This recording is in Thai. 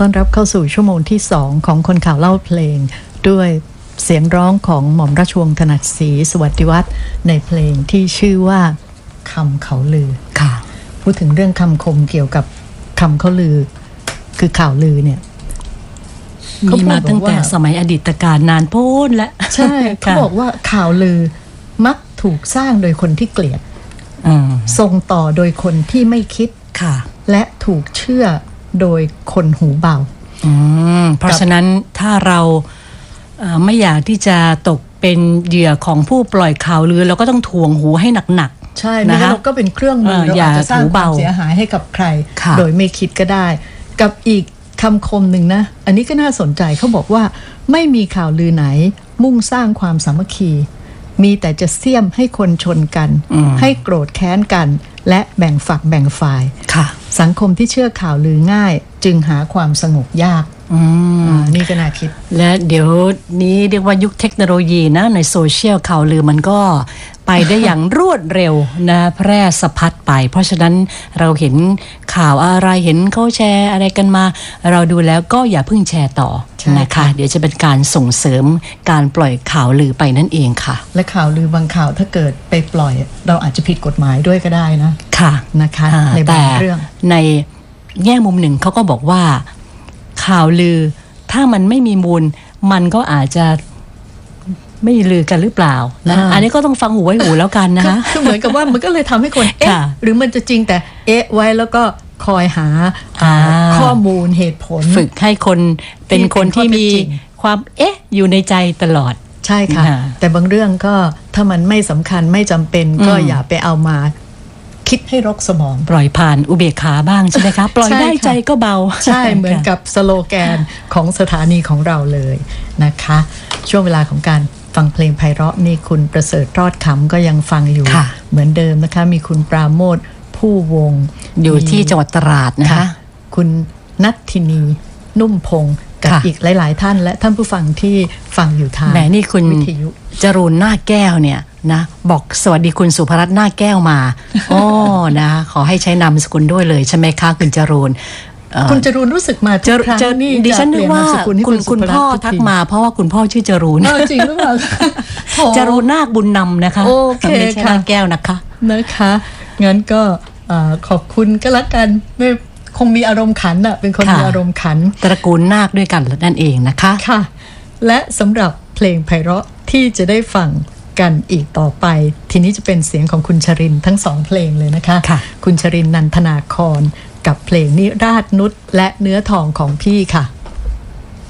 ต้อนรับเข้าสู่ชั่วโมงที่2ของคนข่าวเล่าเพลงด้วยเสียงร้องของหม่อมราชวงศ์ถนัดศรีสวัสดิวัฒน์ในเพลงที่ชื่อว่าคำเขาลือค่ะพูดถึงเรื่องคำคมเกี่ยวกับคำเขาลือคือข่าวลือเนี่ยมีมาตั้งแต่สมัยอดีตการนานโพ้นและใช่เขาบอกว่าข่าวลือมักถูกสร้างโดยคนที่เกลียดส่งต่อโดยคนที่ไม่คิดและถูกเชื่อโดยคนหูเบาเพราะฉะนั้นถ้าเราไม่อยากที่จะตกเป็นเหยื่อของผู้ปล่อยข่าวลือเราก็ต้องถ่วงหูให้หนักๆใช่ไม่งั้นเราก็เป็นเครื่องมือเราอาจจะสร้างความเสียหายให้กับใครโดยไม่คิดก็ได้กับอีกคำคมหนึ่งนะอันนี้ก็น่าสนใจเขาบอกว่าไม่มีข่าวลือไหนมุ่งสร้างความสามัคคีมีแต่จะเสี้ยมให้คนชนกันให้โกรธแค้นกันและแบ่งฝักแบ่งฝ่ายสังคมที่เชื่อข่าวลือง่ายจึงหาความสงบยากนี่ก็น่าคิดและเดี๋ยวนี้เรียกว่ายุคเทคโนโลยีนะในโซเชียลข่าวลือมันก็ไปได้อย่างรวดเร็วนะแพร่สะพัดไปเพราะฉะนั้นเราเห็นข่าวอะไรเห็นเขาแชร์อะไรกันมาเราดูแล้วก็อย่าเพิ่งแชร์ต่อนะคะเดี๋ยวจะเป็นการส่งเสริมการปล่อยข่าวลือไปนั่นเองค่ะและข่าวลือบางข่าวถ้าเกิดไปปล่อยเราอาจจะผิดกฎหมายด้วยก็ได้นะค่ะนะคะในบางเรื่องในแง่มุมหนึ่งเขาก็บอกว่าข่าวลือถ้ามันไม่มีมูลมันก็อาจจะไม่ลือกันหรือเปล่านะอันนี้ก็ต้องฟังหูไว้หูแล้วกันนะคะคือเหมือนกับว่ามันก็เลยทำให้คนหรือมันจะจริงแต่ไว้แล้วก็คอยหาข้อมูลเหตุผลฝึกให้คนเป็นคนที่มีความอยู่ในใจตลอดใช่ค่ะแต่บางเรื่องก็ถ้ามันไม่สำคัญไม่จำเป็นก็อย่าไปเอามาคิดให้รกสมองปล่อยผ่านอุเบกขาบ้างใช่ไหมคะปล่อยได้ใจก็เบาใช่เหมือนกับสโลแกนของสถานีของเราเลยนะคะช่วงเวลาของการฟังเพลงไพเราะนี่คุณประเสริฐรอดขำก็ยังฟังอยู่เหมือนเดิมนะคะมีคุณปราโมทผู้วงอยู่ที่จังหวัดตราดนะคะคุณณัฐทินีนุ่มพงศ์กับอีกหลายๆท่านและท่านผู้ฟังที่ฟังอยู่ทางแหมนี่คุณวิทยุจรูนหน้าแก้วเนี่ยนะบอกสวัสดีคุณสุภรัตน์หน้าแก้วมานะขอให้ใช้นามสกุลด้วยเลยใช่ไหมคะคุณจรูนคุณจรูนรู้สึกมาทุกครั้งนี่ดิฉันนึกว่าคุณพ่อทักมาเพราะว่าคุณพ่อชื่อจรูนจริงหรือเปล่าจรูนนาคบุญนำนะคะไม่ใช่หน้าแก้วนะคะงั้นก็ขอบคุณก็แล้วกันไม่คงมีอารมณ์ขันอ่ะเป็นคนมีอารมณ์ขันตระกูลนาคด้วยกันนั่นเองนะคะค่ะและสำหรับเพลงไพเราะที่จะได้ฟังกันอีกต่อไปทีนี้จะเป็นเสียงของคุณชรินทร์ทั้งสองเพลงเลยนะคะคุณชรินทร์นันทนาครกับเพลงนิราศนุชและเนื้อทองของพี่ค่ะ